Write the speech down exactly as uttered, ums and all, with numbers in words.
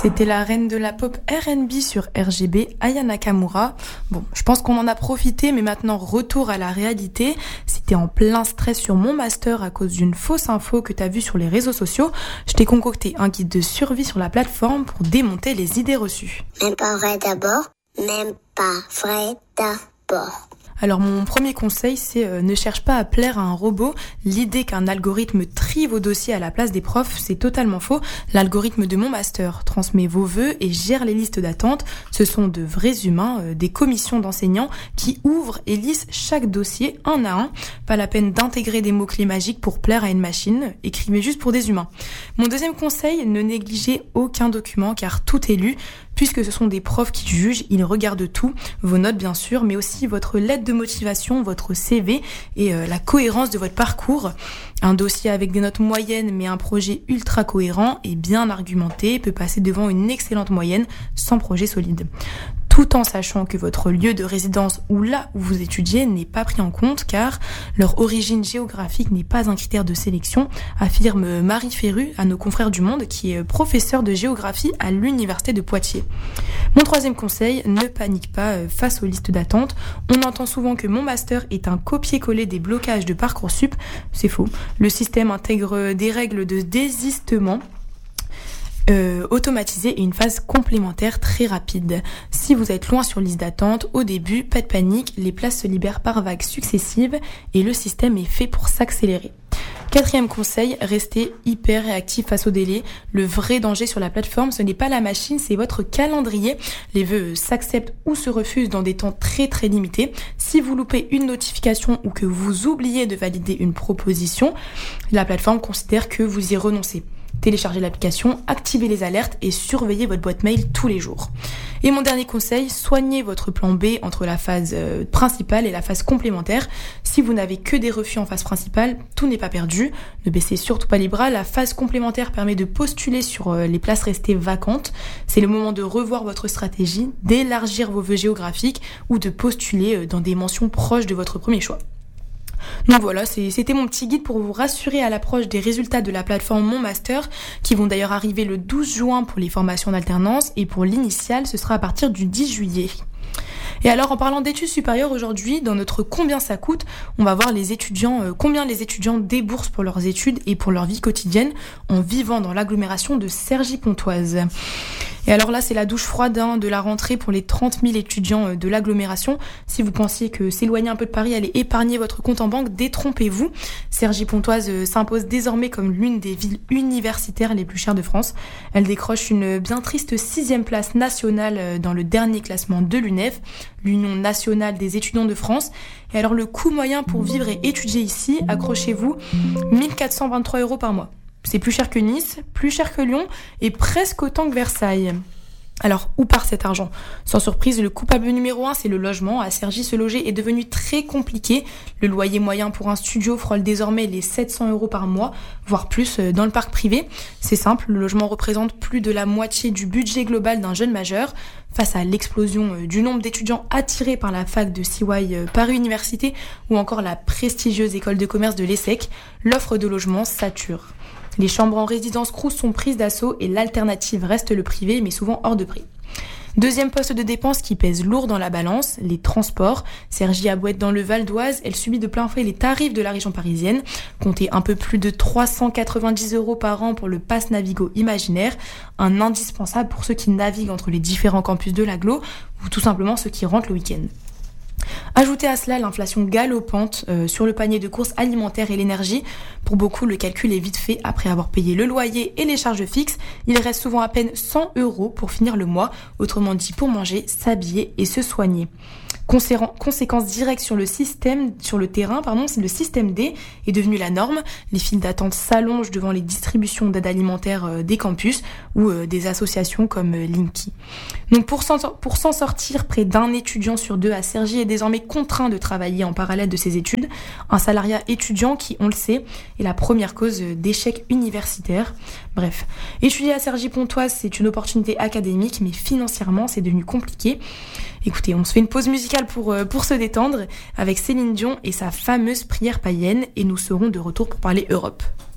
C'était la reine de la pop R and B sur R G B, Aya Nakamura. Bon, je pense qu'on en a profité, mais maintenant retour à la réalité. Si t'es en plein stress sur mon master à cause d'une fausse info que t'as vue sur les réseaux sociaux, je t'ai concocté un guide de survie sur la plateforme pour démonter les idées reçues. Même pas vrai d'abord, même pas vrai d'abord. Alors mon premier conseil, c'est euh, ne cherche pas à plaire à un robot. L'idée qu'un algorithme trie vos dossiers à la place des profs, c'est totalement faux. L'algorithme de mon master transmet vos vœux et gère les listes d'attente. Ce sont de vrais humains, euh, des commissions d'enseignants qui ouvrent et lisent chaque dossier un à un. Pas la peine d'intégrer des mots-clés magiques pour plaire à une machine. Écrivez juste pour des humains. Mon deuxième conseil, ne négligez aucun document car tout est lu. Puisque ce sont des profs qui jugent, ils regardent tout, vos notes bien sûr, mais aussi votre lettre de motivation, votre C V et euh, la cohérence de votre parcours. Un dossier avec des notes moyennes mais un projet ultra cohérent et bien argumenté peut passer devant une excellente moyenne sans projet solide. Tout en sachant que votre lieu de résidence ou là où vous étudiez n'est pas pris en compte car leur origine géographique n'est pas un critère de sélection, affirme Marie Ferru à nos confrères du Monde qui est professeure de géographie à l'université de Poitiers. Mon troisième conseil, ne panique pas face aux listes d'attente. On entend souvent que mon master est un copier-coller des blocages de Parcoursup. C'est faux. Le système intègre des règles de désistement Euh, automatisé et une phase complémentaire très rapide. Si vous êtes loin sur liste d'attente, au début, pas de panique, les places se libèrent par vagues successives et le système est fait pour s'accélérer. Quatrième conseil, restez hyper réactif face au délai. Le vrai danger sur la plateforme, ce n'est pas la machine, c'est votre calendrier. Les vœux s'acceptent ou se refusent dans des temps très très limités. Si vous loupez une notification ou que vous oubliez de valider une proposition, la plateforme considère que vous y renoncez. Téléchargez l'application, activez les alertes et surveillez votre boîte mail tous les jours. Et mon dernier conseil, soignez votre plan B entre la phase euh, principale et la phase complémentaire. Si vous n'avez que des refus en phase principale, tout n'est pas perdu. Ne baissez surtout pas les bras. La phase complémentaire permet de postuler sur euh, les places restées vacantes. C'est le moment de revoir votre stratégie, d'élargir vos vœux géographiques ou de postuler euh, dans des mentions proches de votre premier choix. Donc voilà, c'est, c'était mon petit guide pour vous rassurer à l'approche des résultats de la plateforme Mon Master, qui vont d'ailleurs arriver le douze juin pour les formations d'alternance, et pour l'initiale, ce sera à partir du dix juillet. Et alors, en parlant d'études supérieures aujourd'hui, dans notre combien ça coûte, on va voir les étudiants, euh, combien les étudiants déboursent pour leurs études et pour leur vie quotidienne en vivant dans l'agglomération de Cergy-Pontoise. Et alors là, c'est la douche froide hein, de la rentrée pour les trente mille étudiants de l'agglomération. Si vous pensiez que s'éloigner un peu de Paris allait épargner votre compte en banque, détrompez-vous. Cergy-Pontoise euh, s'impose désormais comme l'une des villes universitaires les plus chères de France. Elle décroche une bien triste sixième place nationale euh, dans le dernier classement de l'U N E F, l'Union nationale des étudiants de France. Et alors le coût moyen pour vivre et étudier ici, accrochez-vous, mille quatre cent vingt-trois euros par mois. C'est plus cher que Nice, plus cher que Lyon et presque autant que Versailles. Alors, où part cet argent ? Sans surprise, le coupable numéro un, c'est le logement. À Cergy, se loger est devenu très compliqué. Le loyer moyen pour un studio frôle désormais les sept cents euros par mois, voire plus dans le parc privé. C'est simple, le logement représente plus de la moitié du budget global d'un jeune majeur. Face à l'explosion du nombre d'étudiants attirés par la fac de C Y Paris Université ou encore la prestigieuse école de commerce de l'ESSEC, l'offre de logement sature. Les chambres en résidence Crous sont prises d'assaut et l'alternative reste le privé, mais souvent hors de prix. Deuxième poste de dépense qui pèse lourd dans la balance, les transports. Cergy a beau être dans le Val d'Oise, elle subit de plein fouet les tarifs de la région parisienne. Comptez un peu plus de trois cent quatre-vingt-dix euros par an pour le pass Navigo imaginaire, un indispensable pour ceux qui naviguent entre les différents campus de l'agglo ou tout simplement ceux qui rentrent le week-end. Ajoutez à cela l'inflation galopante euh, sur le panier de courses alimentaires et l'énergie. Pour beaucoup, le calcul est vite fait après avoir payé le loyer et les charges fixes. Il reste souvent à peine cent euros pour finir le mois, autrement dit pour manger, s'habiller et se soigner. Conséquence directe sur le système, sur le terrain, pardon, c'est le système D est devenu la norme. Les files d'attente s'allongent devant les distributions d'aide alimentaire des campus ou des associations comme Linky. Donc pour s'en, pour s'en sortir, près d'un étudiant sur deux à Cergy est désormais contraint de travailler en parallèle de ses études. Un salariat étudiant qui, on le sait, est la première cause d'échec universitaire. Bref, étudier à Cergy-Pontoise, c'est une opportunité académique, mais financièrement, c'est devenu compliqué. Écoutez, on se fait une pause musicale pour, euh, pour se détendre avec Céline Dion et sa fameuse prière païenne et nous serons de retour pour parler Europe.